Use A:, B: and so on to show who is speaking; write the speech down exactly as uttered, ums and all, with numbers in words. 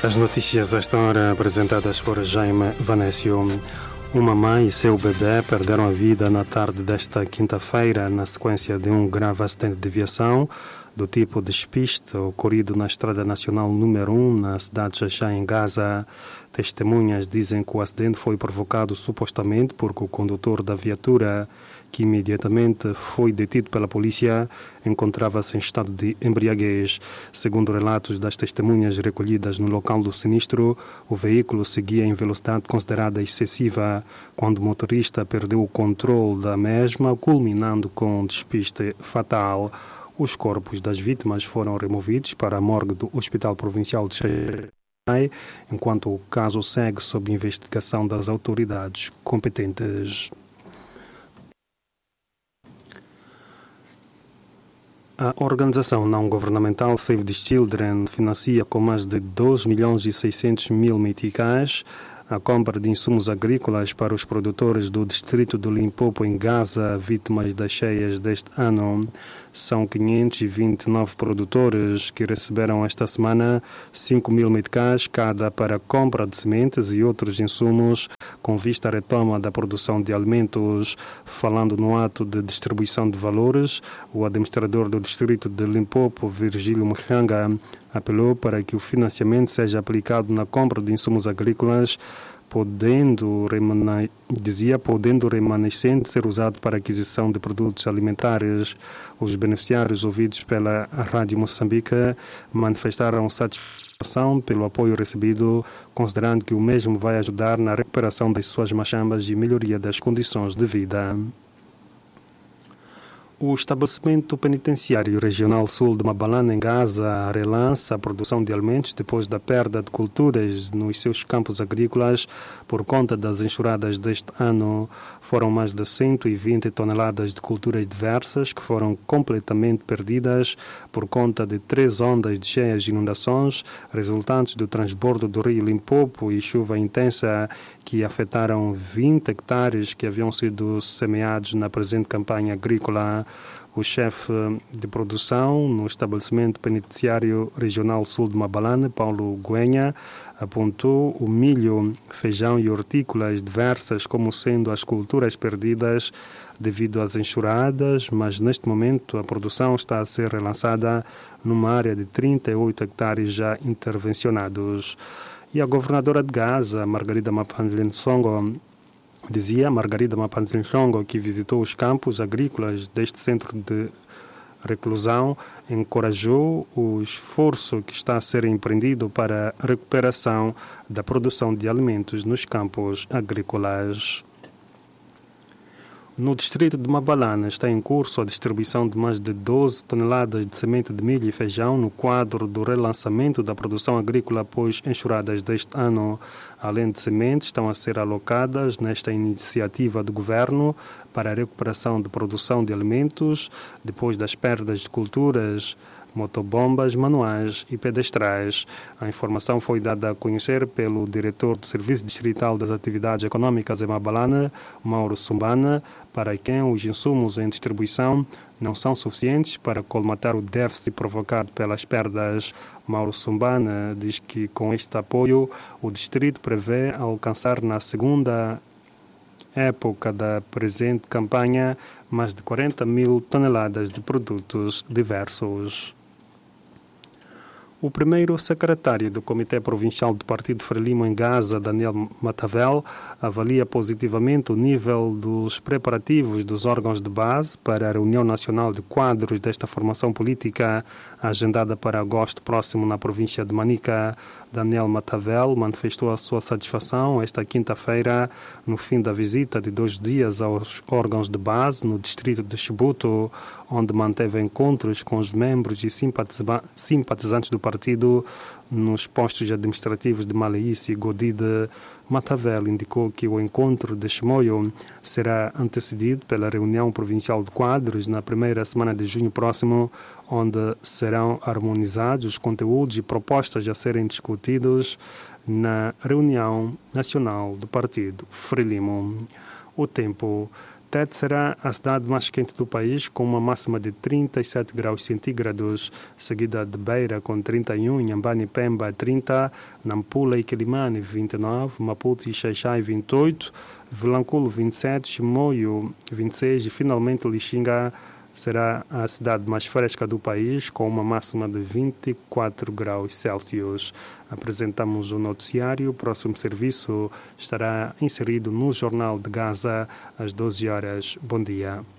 A: As notícias a esta hora apresentadas por Jaime Vanécio. Uma mãe e seu bebê perderam a vida na tarde desta quinta-feira na sequência de um grave acidente de aviação do tipo despiste ocorrido na Estrada Nacional número um na cidade de Xaxá, em Gaza. Testemunhas dizem que o acidente foi provocado supostamente porque o condutor da viatura, que imediatamente foi detido pela polícia, encontrava-se em estado de embriaguez. Segundo relatos das testemunhas recolhidas no local do sinistro, o veículo seguia em velocidade considerada excessiva quando o motorista perdeu o controle da mesma, culminando com um despiste fatal. Os corpos das vítimas foram removidos para a morgue do Hospital Provincial de Xai, enquanto o caso segue sob investigação das autoridades competentes. A organização não-governamental Save the Children financia com mais de dois milhões e seiscentos mil meticais a compra de insumos agrícolas para os produtores do distrito do Limpopo, em Gaza, vítimas das cheias deste ano. São quinhentos e vinte e nove produtores que receberam esta semana cinco mil meticais cada para a compra de sementes e outros insumos com vista à retoma da produção de alimentos. Falando no ato de distribuição de valores, o administrador do distrito de Limpopo, Virgílio Muxanga, apelou para que o financiamento seja aplicado na compra de insumos agrícolas, podendo, remane... dizia, podendo o remanescente ser usado para a aquisição de produtos alimentares. Os beneficiários ouvidos pela Rádio Moçambique manifestaram satisfação pelo apoio recebido, considerando que o mesmo vai ajudar na recuperação das suas machambas e melhoria das condições de vida. O estabelecimento penitenciário regional sul de Mabalane, em Gaza, relança a produção de alimentos depois da perda de culturas nos seus campos agrícolas por conta das enxurradas deste ano. Foram mais de cento e vinte toneladas de culturas diversas que foram completamente perdidas por conta de três ondas de cheias e inundações resultantes do transbordo do rio Limpopo e chuva intensa que afetaram vinte hectares que haviam sido semeados na presente campanha agrícola. O chefe de produção no estabelecimento penitenciário regional sul de Mabalane, Paulo Guenha, apontou o milho, feijão e hortícolas diversas como sendo as culturas perdidas devido às enxurradas, mas neste momento a produção está a ser relançada numa área de trinta e oito hectares já intervencionados. E a governadora de Gaza, Margarida Mapanzile-Nsongo, dizia Margarida Mapanzile-Nsongo, que visitou os campos agrícolas deste centro de reclusão, encorajou o esforço que está a ser empreendido para a recuperação da produção de alimentos nos campos agrícolas. No distrito de Mabalane está em curso a distribuição de mais de doze toneladas de semente de milho e feijão no quadro do relançamento da produção agrícola após enxurradas deste ano. Além de sementes, estão a ser alocadas nesta iniciativa do governo para a recuperação de produção de alimentos depois das perdas de culturas, motobombas manuais e pedestrais. A informação foi dada a conhecer pelo diretor do Serviço Distrital das Atividades Econômicas em Mabalane, Mauro Sumbana, para quem os insumos em distribuição não são suficientes para colmatar o déficit provocado pelas perdas. Mauro Sumbana diz que com este apoio o distrito prevê alcançar na segunda época da presente campanha mais de quarenta mil toneladas de produtos diversos. O primeiro secretário do Comitê Provincial do Partido Frelimo em Gaza, Daniel Matavel, avalia positivamente o nível dos preparativos dos órgãos de base para a reunião nacional de quadros desta formação política agendada para agosto próximo na província de Manica. Daniel Matavel manifestou a sua satisfação esta quinta-feira no fim da visita de dois dias aos órgãos de base no distrito de Chibuto, onde manteve encontros com os membros e simpatiza- simpatizantes do partido nos postos administrativos de Malaice e Godide. Matavel indicou que o encontro de Chimoio será antecedido pela reunião provincial de quadros na primeira semana de junho próximo, onde serão harmonizados os conteúdos e propostas a serem discutidos na reunião nacional do partido Frelimo. O tempo Tete será a cidade mais quente do país, com uma máxima de trinta e sete graus centígrados, seguida de Beira com trinta e um, Inhambane e Pemba trinta, Nampula e Quilimane vinte e nove, Maputo e Xaixai vinte e oito, Vilanculo vinte e sete, Chimoio vinte e seis e finalmente Lixinga será a cidade mais fresca do país, com uma máxima de vinte e quatro graus Celsius. Apresentamos o noticiário. O próximo serviço estará inserido no Jornal de Gaza às doze horas. Bom dia.